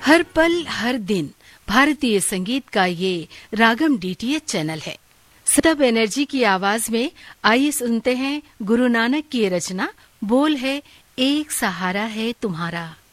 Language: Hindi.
हर पल हर दिन भारतीय संगीत का ये रागम डीटीएच चैनल है। सब एनर्जी की आवाज में आइए सुनते हैं गुरु नानक की रचना। बोल है एक सहारा है तुम्हारा।